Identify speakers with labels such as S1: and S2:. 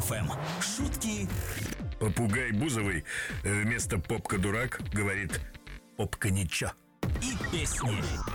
S1: ФМ. Шутки.
S2: Попугай Бузовый вместо «попка дурак» говорит «попка ничего».
S1: И песни.